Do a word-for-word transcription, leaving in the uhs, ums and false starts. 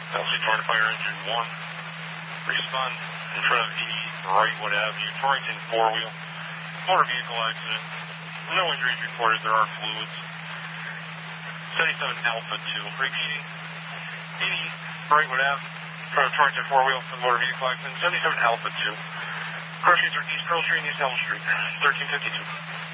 Elsie Torrent Fire Engine one. Respond in front of eighty Brightwood Avenue, Torrington four-wheel. Motor vehicle accident. No injuries reported. There are fluids. seventy-seven Alpha two. Repeating. eighty Brightwood Ave, in front of Torrington four-wheel, motor vehicle accident. seventy-seven Alpha two. Crossings are East Pearl Street and East Elm Street. thirteen fifty-two.